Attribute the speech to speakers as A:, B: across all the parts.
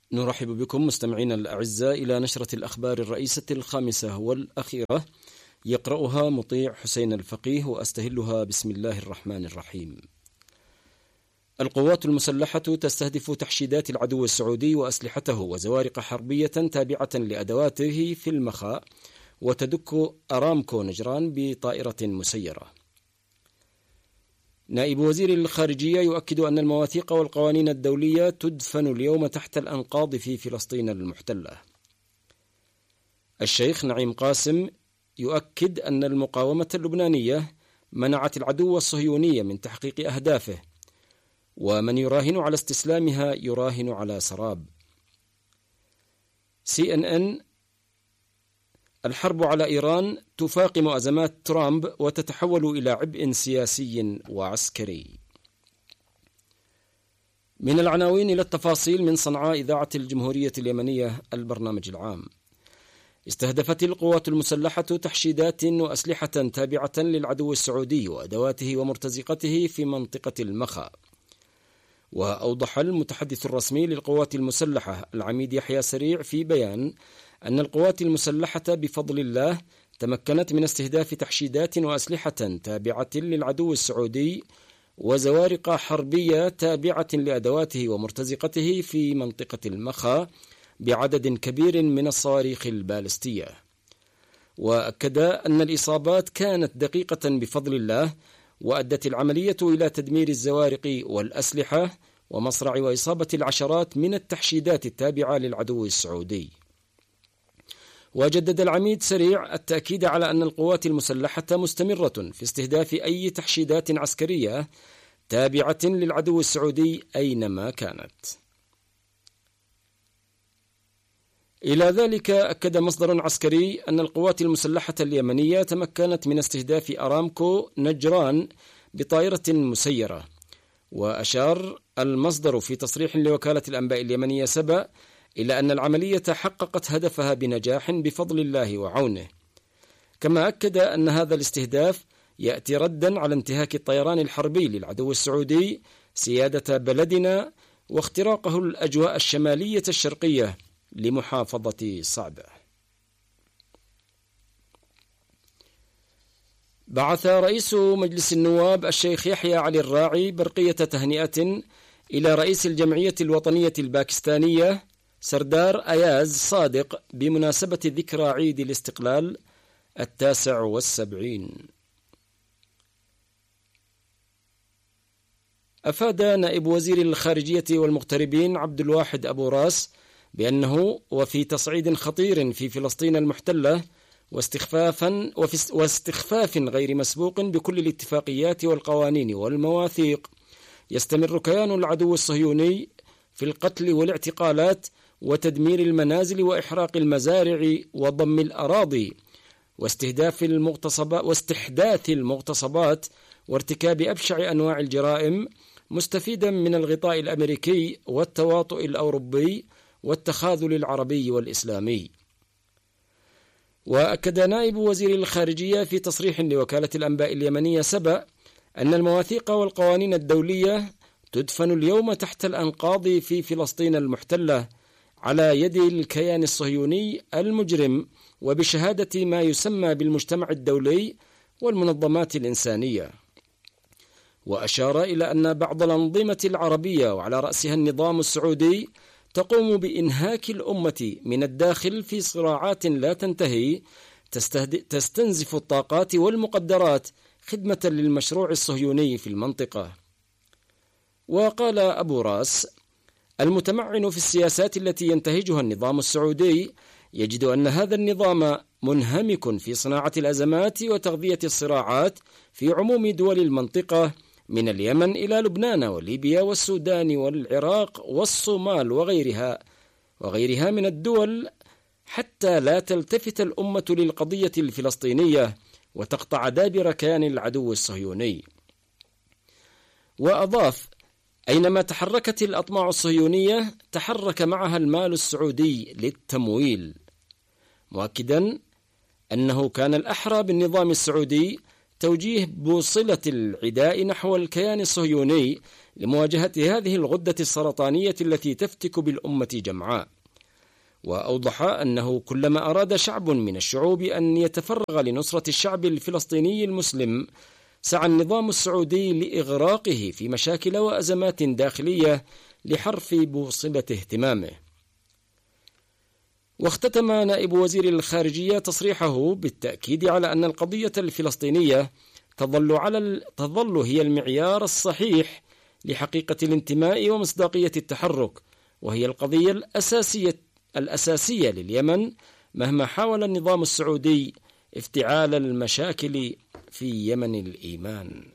A: نرحب بكم مستمعينا الأعزاء إلى نشرة الأخبار الرئيسة الخامسة والأخيرة، يقرأها مطيع حسين الفقيه وأستهلها بسم الله الرحمن الرحيم. القوات المسلحة تستهدف تحشيدات العدو السعودي وأسلحته وزوارق حربية تابعة لأدواته في المخاء، وتدك أرامكو نجران بطائرة مسيرة. نائب وزير الخارجية يؤكد أن المواثيق والقوانين الدولية تدفن اليوم تحت الأنقاض في فلسطين المحتلة. الشيخ نعيم قاسم يؤكد أن المقاومة اللبنانية منعت العدو الصهيوني من تحقيق أهدافه، ومن يراهن على استسلامها يراهن على سراب. CNN: الحرب على إيران تفاقم أزمات ترامب وتتحول إلى عبء سياسي وعسكري. من العناوين إلى التفاصيل من صنعاء إذاعة الجمهورية اليمنية البرنامج العام. استهدفت القوات المسلحة تحشيدات وأسلحة تابعة للعدو السعودي وأدواته ومرتزقته في منطقة المخا. وأوضح المتحدث الرسمي للقوات المسلحة العميد يحيى سريع في بيان أن القوات المسلحة بفضل الله تمكنت من استهداف تحشيدات وأسلحة تابعة للعدو السعودي وزوارق حربية تابعة لأدواته ومرتزقته في منطقة المخا بعدد كبير من الصواريخ البالستية. وأكد أن الإصابات كانت دقيقة بفضل الله، وأدت العملية إلى تدمير الزوارق والأسلحة ومصرع وإصابة العشرات من التحشيدات التابعة للعدو السعودي. وجدد العميد سريع التأكيد على أن القوات المسلحة مستمرة في استهداف أي تحشيدات عسكرية تابعة للعدو السعودي أينما كانت. إلى ذلك أكد مصدر عسكري أن القوات المسلحة اليمنية تمكنت من استهداف أرامكو نجران بطائرة مسيرة. وأشار المصدر في تصريح لوكالة الأنباء اليمنية سبأ إلى أن العملية حققت هدفها بنجاح بفضل الله وعونه. كما أكد أن هذا الاستهداف يأتي ردا على انتهاك الطيران الحربي للعدو السعودي سيادة بلدنا واختراقه الأجواء الشمالية الشرقية لمحافظة صعبة. بعث رئيس مجلس النواب الشيخ يحيى علي الراعي برقية تهنئة إلى رئيس الجمعية الوطنية الباكستانية سردار أياز صادق بمناسبة ذكرى عيد الاستقلال 79. أفاد نائب وزير الخارجية والمغتربين عبد الواحد أبو راس بأنه وفي تصعيد خطير في فلسطين المحتلة واستخفاف غير مسبوق بكل الاتفاقيات والقوانين والمواثيق، يستمر كيان العدو الصهيوني في القتل والاعتقالات وتدمير المنازل وإحراق المزارع وضم الأراضي واستحداث المغتصبات وارتكاب أبشع أنواع الجرائم، مستفيدا من الغطاء الأمريكي والتواطؤ الأوروبي والتخاذل العربي والإسلامي. وأكد نائب وزير الخارجية في تصريح لوكالة الأنباء اليمنية سبأ أن المواثيق والقوانين الدولية تدفن اليوم تحت الأنقاض في فلسطين المحتلة على يد الكيان الصهيوني المجرم وبشهادة ما يسمى بالمجتمع الدولي والمنظمات الإنسانية. وأشار إلى أن بعض الأنظمة العربية وعلى رأسها النظام السعودي تقوم بإنهاك الأمة من الداخل في صراعات لا تنتهي تستنزف الطاقات والمقدرات خدمة للمشروع الصهيوني في المنطقة. وقال أبو راس: المتمعن في السياسات التي ينتهجها النظام السعودي يجد أن هذا النظام منهمك في صناعة الأزمات وتغذية الصراعات في عموم دول المنطقة من اليمن إلى لبنان وليبيا والسودان والعراق والصومال وغيرها من الدول، حتى لا تلتفت الأمة للقضية الفلسطينية وتقطع دابر كيان العدو الصهيوني. وأضاف: أينما تحركت الأطماع الصهيونية تحرك معها المال السعودي للتمويل، مؤكدا أنه كان الأحرى بالنظام السعودي توجيه بوصلة العداء نحو الكيان الصهيوني لمواجهة هذه الغدة السرطانية التي تفتك بالأمة جمعاء. وأوضح أنه كلما أراد شعب من الشعوب أن يتفرغ لنصرة الشعب الفلسطيني المسلم سعى النظام السعودي لإغراقه في مشاكل وأزمات داخلية لحرف بوصلة اهتمامه. واختتم نائب وزير الخارجية تصريحه بالتأكيد على أن القضية الفلسطينية تظل هي المعيار الصحيح لحقيقة الانتماء ومصداقية التحرك، وهي القضية الأساسية لليمن مهما حاول النظام السعودي افتعال المشاكل في يمن الإيمان.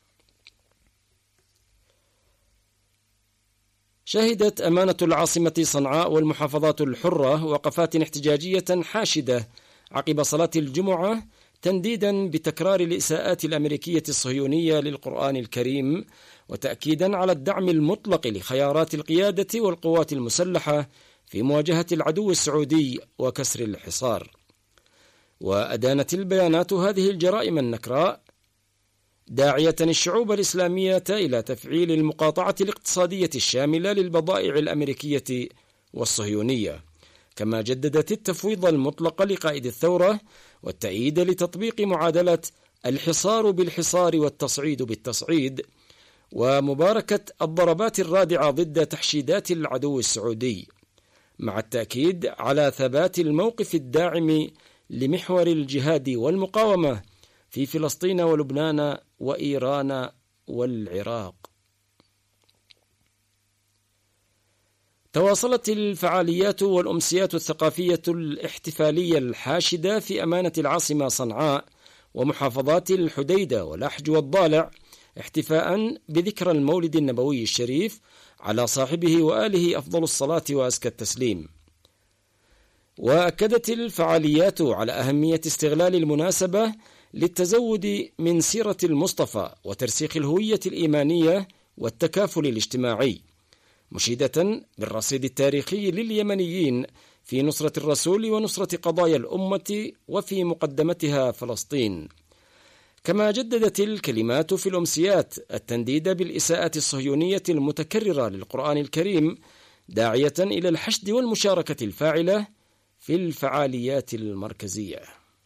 A: شهدت أمانة العاصمة صنعاء والمحافظات الحرة وقفات احتجاجية حاشدة عقب صلاة الجمعة تنديدا بتكرار الإساءات الأمريكية الصهيونية للقرآن الكريم، وتأكيدا على الدعم المطلق لخيارات القيادة والقوات المسلحة في مواجهة العدو السعودي وكسر الحصار. وأدانت البيانات هذه الجرائم النكراء داعية الشعوب الإسلامية إلى تفعيل المقاطعة الاقتصادية الشاملة للبضائع الأمريكية والصهيونية، كما جددت التفويض المطلق لقائد الثورة والتأييد لتطبيق معادلة الحصار بالحصار والتصعيد بالتصعيد، ومباركة الضربات الرادعة ضد تحشيدات العدو السعودي، مع التأكيد على ثبات الموقف الداعم لمحور الجهاد والمقاومة في فلسطين ولبنان وإيران والعراق. تواصلت الفعاليات والأمسيات الثقافية الاحتفالية الحاشدة في أمانة العاصمة صنعاء ومحافظات الحديدة والأحج والضالع احتفاء بذكرى المولد النبوي الشريف على صاحبه وآله أفضل الصلاة وأزكى التسليم. وأكدت الفعاليات على أهمية استغلال المناسبة للتزود من سيرة المصطفى وترسيخ الهوية الإيمانية والتكافل الاجتماعي، مشيدة بالرصيد التاريخي لليمنيين في نصرة الرسول ونصرة قضايا الأمة وفي مقدمتها فلسطين. كما جددت الكلمات في الأمسيات التنديد بالإساءة الصهيونية المتكررة للقرآن الكريم، داعية إلى الحشد والمشاركة الفاعلة في الفعاليات المركزية.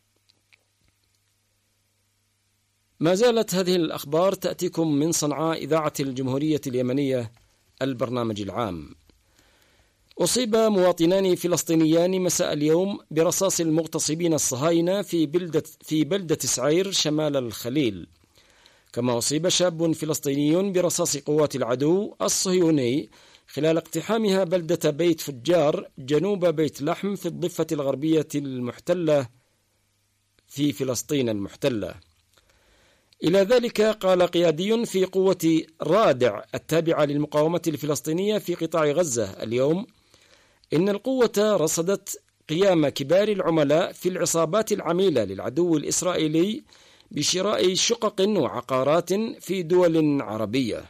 A: ما زالت هذه الأخبار تأتيكم من صنعاء إذاعة الجمهورية اليمنية البرنامج العام. أصيب مواطنان فلسطينيان مساء اليوم برصاص المغتصبين الصهاينة في بلدة سعير شمال الخليل. كما أصيب شاب فلسطيني برصاص قوات العدو الصهيوني خلال اقتحامها بلدة بيت فجار جنوب بيت لحم في الضفة الغربية المحتلة في فلسطين المحتلة. إلى ذلك قال قيادي في قوة رادع التابعة للمقاومة الفلسطينية في قطاع غزة اليوم إن القوة رصدت قيام كبار العملاء في العصابات العميلة للعدو الإسرائيلي بشراء شقق وعقارات في دول عربية.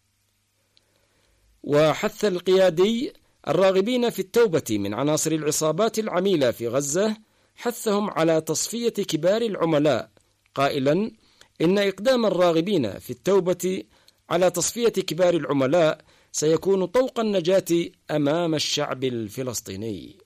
A: وحث القيادي الراغبين في التوبة من عناصر العصابات العميلة في غزة حثهم على تصفية كبار العملاء، قائلا إن إقدام الراغبين في التوبة على تصفية كبار العملاء سيكون طوق النجاة أمام الشعب الفلسطيني.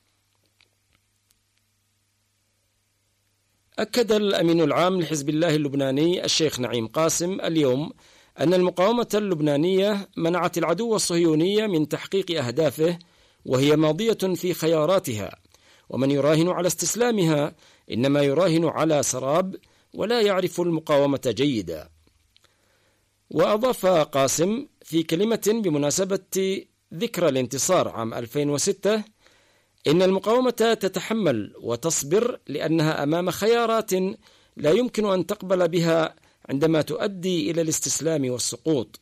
A: أكد الأمين العام لحزب الله اللبناني الشيخ نعيم قاسم اليوم أن المقاومة اللبنانية منعت العدو الصهيوني من تحقيق أهدافه، وهي ماضية في خياراتها، ومن يراهن على استسلامها إنما يراهن على سراب ولا يعرف المقاومة جيدا. وأضاف قاسم في كلمة بمناسبة ذكرى الانتصار عام 2006 إن المقاومة تتحمل وتصبر لأنها أمام خيارات لا يمكن أن تقبل بها عندما تؤدي إلى الاستسلام والسقوط.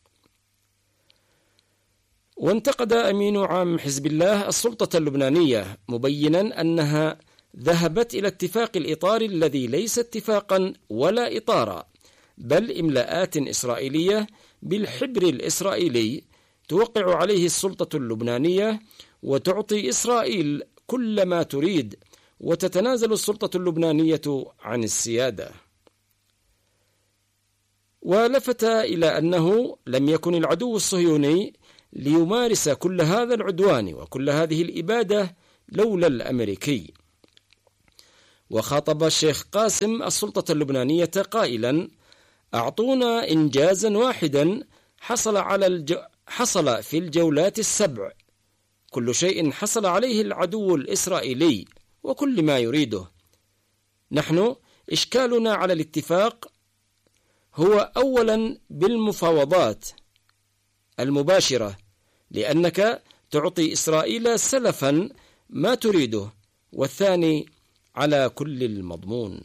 A: وانتقد أمين عام حزب الله السلطة اللبنانية مبينا أنها ذهبت إلى اتفاق الإطار الذي ليس اتفاقا ولا إطارا، بل إملاءات إسرائيلية بالحبر الإسرائيلي توقع عليه السلطة اللبنانية وتعطي إسرائيل كل ما تريد، وتتنازل السلطة اللبنانية عن السيادة. ولفت إلى أنه لم يكن العدو الصهيوني ليمارس كل هذا العدوان وكل هذه الإبادة لولا الأمريكي. وخاطب الشيخ قاسم السلطة اللبنانية قائلا: أعطونا إنجازا واحدا حصل في الجولات السبع، كل شيء حصل عليه العدو الإسرائيلي وكل ما يريده. نحن إشكالنا على الاتفاق هو أولا بالمفاوضات المباشرة، لأنك تعطي إسرائيل سلفا ما تريده، والثاني على كل المضمون.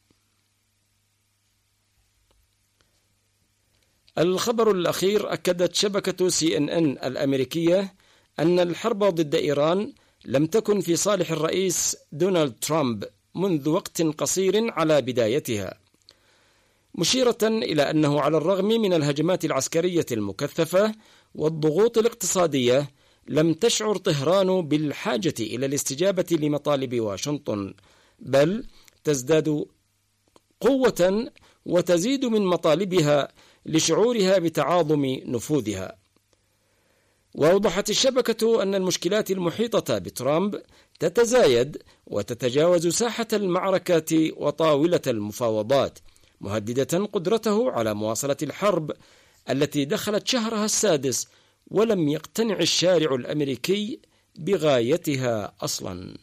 A: الخبر الأخير: أكدت شبكة CNN الأمريكية أن الحرب ضد إيران لم تكن في صالح الرئيس دونالد ترامب منذ وقت قصير على بدايتها، مشيرة إلى أنه على الرغم من الهجمات العسكرية المكثفة والضغوط الاقتصادية لم تشعر طهران بالحاجة إلى الاستجابة لمطالب واشنطن، بل تزداد قوة وتزيد من مطالبها لشعورها بتعاظم نفوذها. وأوضحت الشبكة أن المشكلات المحيطة بترامب تتزايد وتتجاوز ساحة المعركة وطاولة المفاوضات، مهددة قدرته على مواصلة الحرب التي دخلت شهرها السادس ولم يقتنع الشارع الأمريكي بغايتها أصلا.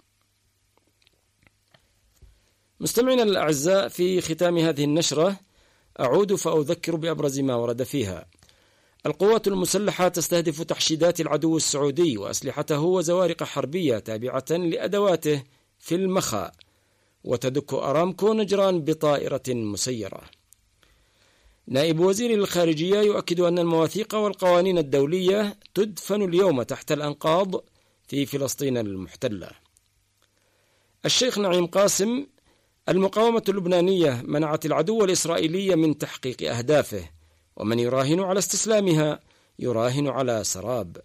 A: مستمعينا الأعزاء، في ختام هذه النشرة أعود فأذكر بأبرز ما ورد فيها. القوات المسلحة تستهدف تحشيدات العدو السعودي وأسلحته وزوارق حربية تابعة لأدواته في المخا، وتدك أرامكو نجران بطائرة مسيرة. نائب وزير الخارجية يؤكد أن المواثيق والقوانين الدولية تدفن اليوم تحت الأنقاض في فلسطين المحتلة. الشيخ نعيم قاسم: المقاومة اللبنانية منعت العدو الإسرائيلي من تحقيق أهدافه، ومن يراهن على استسلامها يراهن على سراب.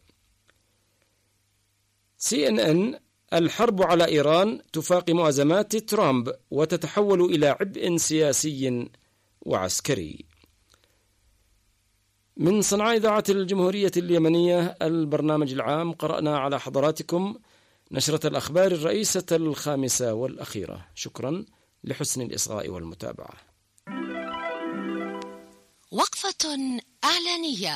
A: CNN: الحرب على إيران تفاقم أزمات ترامب وتتحول إلى عبء سياسي وعسكري. من صنعاء إذاعة الجمهورية اليمنية البرنامج العام، قرأنا على حضراتكم نشرة الأخبار الرئيسة الخامسة والأخيرة. شكرا لحسن الإصغاء والمتابعة.
B: وقفة إعلانية.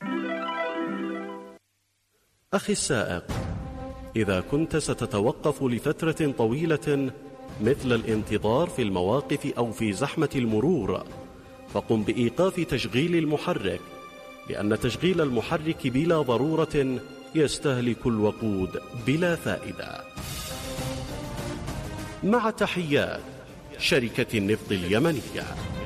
C: أخي السائق، إذا كنت ستتوقف لفترة طويلة مثل الانتظار في المواقف أو في زحمة المرور، فقم بإيقاف تشغيل المحرك، لأن تشغيل المحرك بلا ضرورة يستهلك الوقود بلا فائدة. مع تحيات شركة النفط اليمنية.